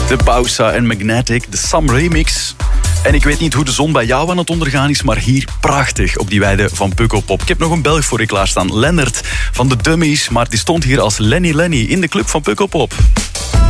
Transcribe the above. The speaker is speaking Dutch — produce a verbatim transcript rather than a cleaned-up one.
De Pausa en Magnetic, de Sam remix. En ik weet niet hoe de zon bij jou aan het ondergaan is, maar hier prachtig op die weide van Pukkelpop. Ik heb nog een Belg voor je klaarstaan, Lennart van de Dummies, maar die stond hier als Lenny Lenny in de club van Pukkelpop.